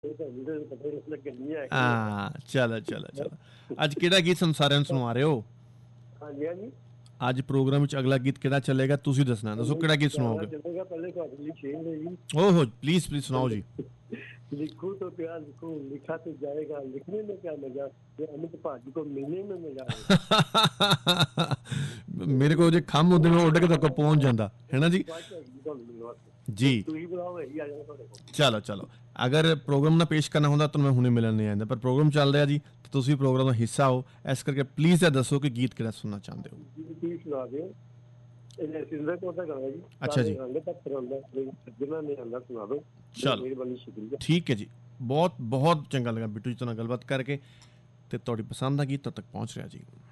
ਇਹ ਤਾਂ ਵੀਰੇ ਪਤਾ ਹੀ ਨਹੀਂ ਲੱਗਣੀ ਹੈ ਕਿ ਹਾਂ ਚਲੋ ਚਲੋ ਚਲੋ। ਅੱਜ ਕਿਹੜਾ ਗੀਤ ਸਾਨੂੰ ਸਾਰਿਆਂ ਨੂੰ ਸੁਣਵਾ ਰਹੇ ਹੋ? ਹਾਂਜੀ ਹਾਂਜੀ ਅੱਜ ਪ੍ਰੋਗਰਾਮ ਵਿੱਚ ਅਗਲਾ ਗੀਤ ਕਿਹੜਾ ਚੱਲੇਗਾ ਤੁਸੀਂ ਦੱਸਣਾ, ਦੱਸੋ ਕਿਹੜਾ ਗੀਤ ਗਾਣਾ ਸੁਣਾਓਗੇ? ਚੱਲੇਗਾ ਪਹਿਲੇ ਤੁਹਾਡੇ ਲਈ ਸ਼ੇਰ ਹੈ ਜੀ। ਓਹੋ ਪਲੀਜ਼ ਪਲੀਜ਼ ਸੁਣਾਓ ਜੀ। लिखूं तो क्या लिखूं, लिखा तो जाएगा, लिखने में क्या मजा, ये अमित भाजी को मिलने में मजा आएगा। ਮੇਰੇ ਕੋਲ ਜੇ ਖੰਮ ਹੁੰਦੇ ਮੈਂ ਉੱਡ ਕੇ ਤੱਕ ਪਹੁੰਚ ਜਾਂਦਾ ਹੈ ਨਾ ਜੀ। ਜੀ तू ही बुलाओ यही आ जाएगा ਤੁਹਾਡੇ ਕੋਲ। ਚਲੋ ਚਲੋ, ਅਗਰ ਪ੍ਰੋਗਰਾਮ ਨਾ ਪੇਸ਼ ਕਰਨਾ ਹੁੰਦਾ ਤਾਂ ਮੈਂ ਹੁਣੇ ਮਿਲਣ ਨਹੀਂ ਆਉਂਦਾ, ਪਰ ਪ੍ਰੋਗਰਾਮ ਚੱਲ ਰਿਹਾ ਜੀ ਤਾਂ ਤੁਸੀਂ ਪ੍ਰੋਗਰਾਮ ਦਾ ਹਿੱਸਾ ਹੋ, ਇਸ ਕਰਕੇ ਪਲੀਜ਼ ਇਹ ਦੱਸੋ ਕਿ ਗੀਤ ਕਿਹੜਾ ਸੁਣਨਾ ਚਾਹੁੰਦੇ ਹੋ? ਜੀ ਕੀ ਸੁਣਾ ਦਿਓ। ਇਹ ਸਿੰਦਰ ਕੋਲ ਦਾ ਗਾਣਾ ਜੀ। ਅੱਛਾ ਜੀ। ਰੰਗ ਪੱਥਰ ਆਉਂਦਾ ਜਿਨ੍ਹਾਂ ਨੇ ਆਂਦਾ ਸੁਣਾ ਦਿਓ। ਚਲੋ ਮਿਹਰਬਾਨੀ ਸ਼ੁਕਰੀਆ। ਠੀਕ ਹੈ ਜੀ, ਬਹੁਤ ਬਹੁਤ ਚੰਗਾ ਲੱਗਾ ਬਿੱਟੂ ਜੀ ਤੁਹਾਡੇ ਨਾਲ ਗੱਲਬਾਤ ਕਰਕੇ, ਤੇ ਤੁਹਾਡੀ ਪਸੰਦ ਦਾ ਗੀਤ ਤਦ ਤੱਕ ਪਹੁੰਚ ਰਿਹਾ ਜੀ।